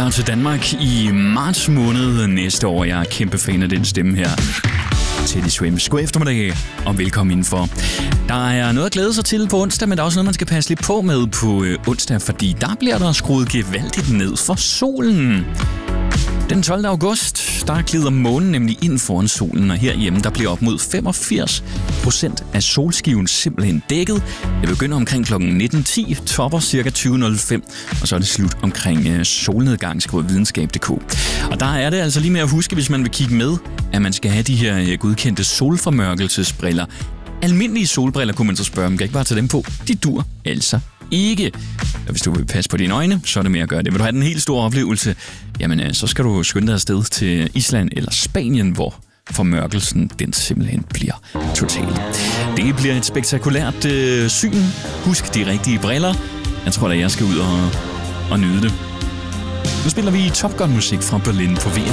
her til Danmark i marts måned næste år. Jeg er kæmpe fan af den stemme her. Teddy Swims. God eftermiddag og velkommen indenfor. Der er noget at glæde sig til på onsdag, men der er også noget, man skal passe lidt på med på onsdag, fordi der bliver der skruet gevaldigt ned for solen. Den 12. august, der glider månen nemlig ind foran solen, og herhjemme der bliver op mod 85% af solskiven simpelthen dækket. Det begynder omkring kl. 19.10, topper ca. 20.05, og så er det slut omkring solnedgang, skriver videnskab.dk. Og der er det altså lige med at huske, hvis man vil kigge med, at man skal have de her godkendte solformørkelsesbriller. Almindelige solbriller kunne man så spørge, man kan ikke bare tage dem på. De dur altså ikke. Og hvis du vil passe på dine øjne, så er det med at gøre det. Vil du have den helt store oplevelse, jamen så skal du skynde dig afsted til Island eller Spanien, hvor formørkelsen den simpelthen bliver total. Det bliver et spektakulært syn. Husk de rigtige briller. Jeg tror da, jeg skal ud og nyde det. Nu spiller vi Top Gun musik fra Berlin på VM.